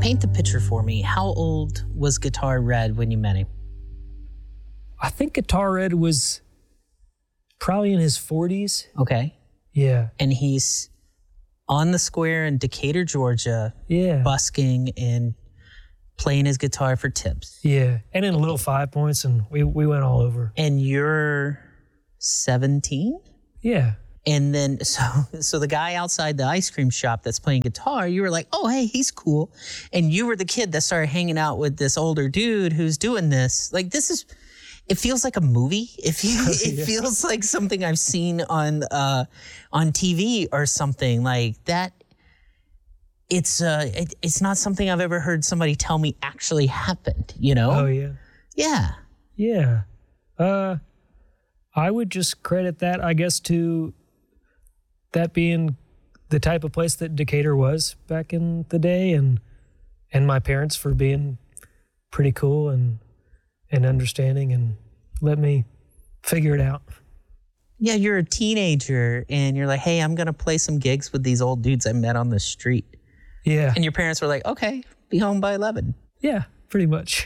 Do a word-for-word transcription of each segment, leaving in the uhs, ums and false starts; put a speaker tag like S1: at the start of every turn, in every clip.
S1: Paint the picture for me. How old was Guitar Red when you met him?
S2: I think Guitar Red was probably in his forties.
S1: Okay.
S2: Yeah.
S1: And he's on the square in Decatur, Georgia,
S2: yeah.
S1: busking and playing his guitar for tips.
S2: Yeah. And in Little Five Points, and we, we went all over.
S1: And you're seventeen?
S2: Yeah.
S1: And then, so so the guy outside the ice cream shop that's playing guitar, you were like, oh, hey, he's cool. And you were the kid that started hanging out with this older dude who's doing this. Like, this is, it feels like a movie. It, feels, it
S2: yeah.
S1: feels like something I've seen on uh, on T V or something like that. It's uh, it, it's not something I've ever heard somebody tell me actually happened, you know?
S2: Oh, yeah.
S1: Yeah.
S2: Yeah. Uh, I would just credit that, I guess, to that being the type of place that Decatur was back in the day, and and my parents for being pretty cool and and understanding and let me figure it out.
S1: Yeah, you're a teenager and you're like, hey, I'm going to play some gigs with these old dudes I met on the street.
S2: Yeah.
S1: And your parents were like, okay, be home by eleven.
S2: Yeah, pretty much.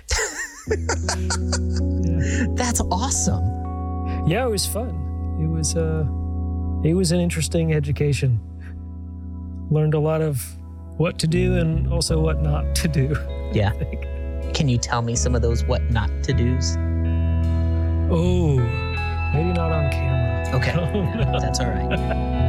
S1: yeah. That's awesome.
S2: Yeah, it was fun. It was uh it was an interesting education. Learned a lot of what to do and also what not to do.
S1: Yeah. Can you tell me some of those what not to do's?
S2: Oh, maybe not on camera.
S1: Okay. That's all right.